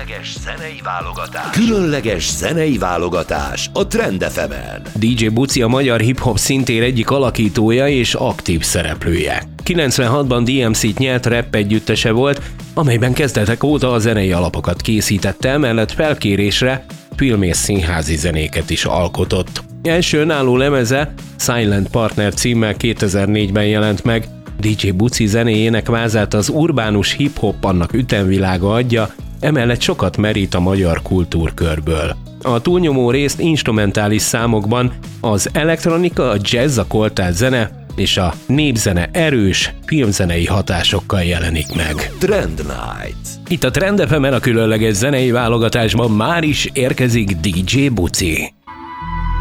Különleges zenei válogatás a Trend FM-en. DJ Buci a magyar hip-hop szintér egyik alakítója és aktív szereplője. 96-ban DMC-t nyert rap együttese volt, amelyben kezdetek óta a zenei alapokat készítette, emellett felkérésre film- és színházi zenéket is alkotott. Első önálló lemeze Silent Partner címmel 2004-ben jelent meg. DJ Buci zenéjének vázát az urbánus hip-hop annak ütemvilága adja, emellett sokat merít a magyar kultúrkörből. A túlnyomó részt instrumentális számokban az elektronika, a jazz, a koltát zene és a népzene erős filmzenei hatásokkal jelenik meg. Trend Night. Itt a Trend FM-en a különleges zenei válogatásban már is érkezik DJ Buci.